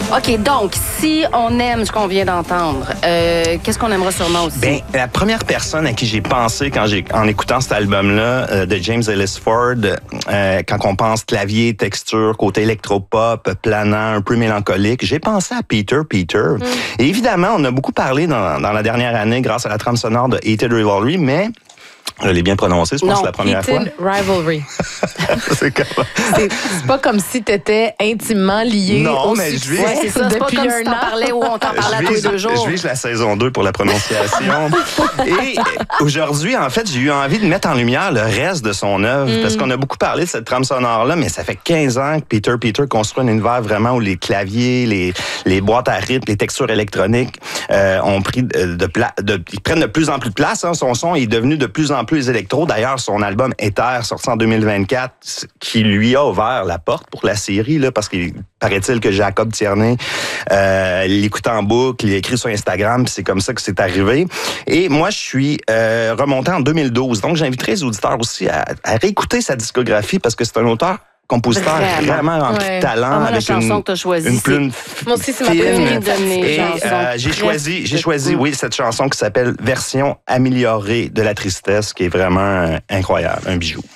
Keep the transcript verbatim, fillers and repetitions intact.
OK, donc, si on aime ce qu'on vient d'entendre, euh, qu'est-ce qu'on aimerait sûrement aussi? Bien, la première personne à qui j'ai pensé quand j'ai, en écoutant cet album-là euh, de James Ellis Ford, euh, quand on pense clavier, texture, côté électropop, planant, un peu mélancolique, j'ai pensé à Peter Peter. Mm. Et évidemment, on a beaucoup parlé dans, dans la dernière année grâce à la trame sonore de Heated Rivalry, mais je l'ai bien prononcé, je pense non, que c'est la première Heated fois. Rivalry. c'est, comme... c'est, c'est pas comme si t'étais intimement lié non, au mais succès. Je vis... ouais, c'est ça, c'est pas comme si t'en parlais ou on t'en parlait à tous les deux jours. Je vise la saison deux pour la prononciation. Et aujourd'hui, en fait, j'ai eu envie de mettre en lumière le reste de son œuvre, mm. parce qu'on a beaucoup parlé de cette trame sonore-là, mais ça fait quinze ans que Peter Peter construit un univers vraiment où les claviers, les, les boîtes à rythme, les textures électroniques euh, ont pris de, de, pla- de... Ils prennent de plus en plus de place. Hein. Son son est devenu de plus en plus électro. D'ailleurs, son album Ether, sorti en deux mille vingt-quatre, qui lui a ouvert la porte pour la série, là, parce qu'il paraît-il que Jacob Tierney euh, l'écoute en boucle, il a écrit sur Instagram, puis c'est comme ça que c'est arrivé. Et moi, je suis euh, remonté en deux mille douze. Donc, j'inviterai les auditeurs aussi à, à réécouter sa discographie, parce que c'est un auteur compositeur vraiment, vraiment rempli ouais. de talent. Ah, moi, avec la chanson une, que tu as choisie, une plume moi aussi, c'est ma préférée de mes Et euh, j'ai choisi, j'ai choisi, oui, cette chanson qui s'appelle Version améliorée de la tristesse, qui est vraiment euh, incroyable, un bijou.